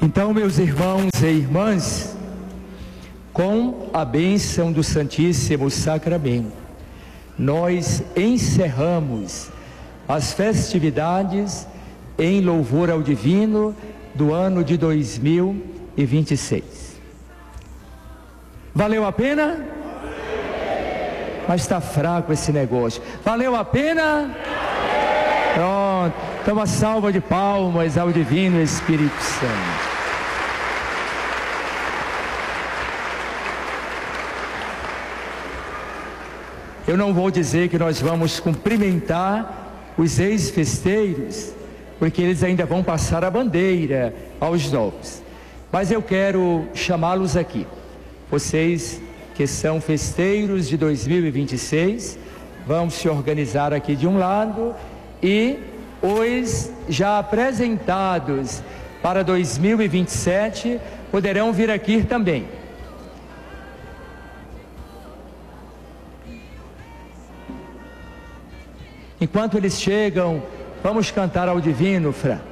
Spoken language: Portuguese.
Então, meus irmãos e irmãs, com a bênção do Santíssimo Sacramento, nós encerramos as festividades em louvor ao Divino do ano de 2026. Valeu a pena? Mas está fraco esse negócio. Valeu a pena? Pronto. Então, uma salva de palmas ao Divino Espírito Santo. Eu não vou dizer que nós vamos cumprimentar os ex-festeiros, porque eles ainda vão passar a bandeira aos novos. Mas eu quero chamá-los aqui. Vocês que são festeiros de 2026, vão se organizar aqui de um lado, e os já apresentados para 2027 poderão vir aqui também. Enquanto eles chegam, vamos cantar ao Divino, Fran.